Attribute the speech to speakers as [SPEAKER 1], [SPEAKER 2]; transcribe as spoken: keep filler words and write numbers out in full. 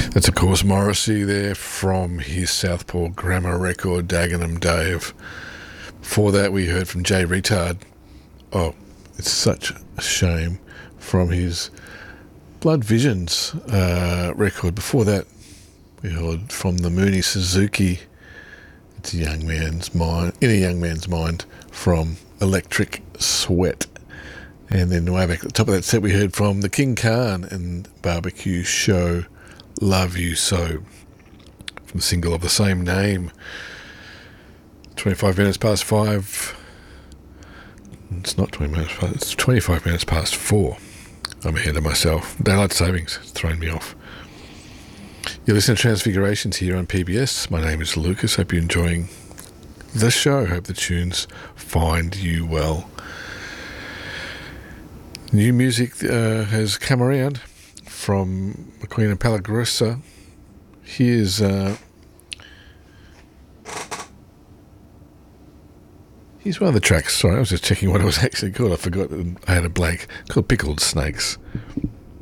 [SPEAKER 1] That's of course Morrissey there from his Southpaw Grammar record, Dagenham Dave. Before that we heard from Jay Retard. Oh, it's such a shame, from his Blood Visions uh, record. Before that we heard from the Mooney Suzuki, It's a Young Man's Mind, In a Young Man's Mind, from Electric Sweat. And then way back at the top of that set we heard from the King Khan and Barbecue Show, Love You So, from the single of the same name. twenty-five minutes past five. It's not twenty minutes past, it's twenty-five minutes past four. I'm ahead of myself. Daylight savings has thrown me off. You're listening to Transfigurations here on P B S. My name is Lucas. Hope you're enjoying the show. Hope the tunes find you well. New music uh, has come around from McQueen and Palagrussa. Here's uh, here's one of the tracks. Sorry, I was just checking what it was actually called. I forgot. I had a blank. Called Pickled Snakes.